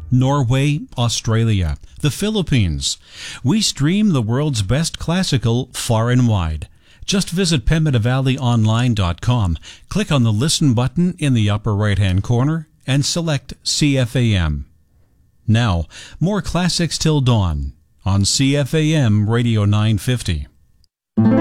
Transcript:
Norway, Australia, the Philippines. We stream the world's best classical far and wide. Just visit PemmittaValleyOnline.com, click on the Listen button in the upper right-hand corner, and select CFAM. Now, more classics till dawn on CFAM Radio 950.